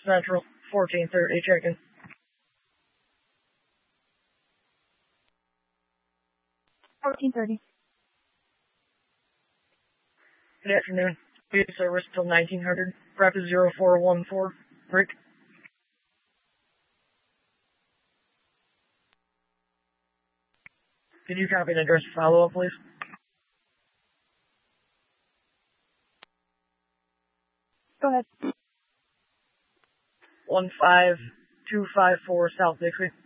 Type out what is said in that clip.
Central, 1430, check-in. Good afternoon. Be service till 1900. Prep is 0414. Rick? Can you copy and address follow-up, please? Go ahead. 15254 South Dixie.